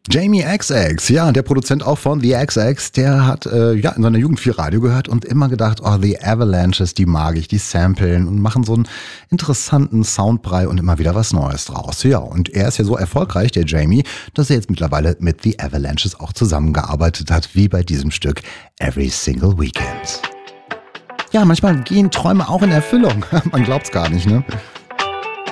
Jamie XX, ja, der Produzent auch von The XX, der hat in seiner Jugend viel Radio gehört und immer gedacht, oh, The Avalanches, die mag ich, die samplen und machen so einen interessanten Soundbrei und immer wieder was Neues draus. Ja, und er ist ja so erfolgreich, der Jamie, dass er jetzt mittlerweile mit The Avalanches auch zusammengearbeitet hat, wie bei diesem Stück Every Single Weekend. Ja, manchmal gehen Träume auch in Erfüllung. Man glaubt's gar nicht, ne?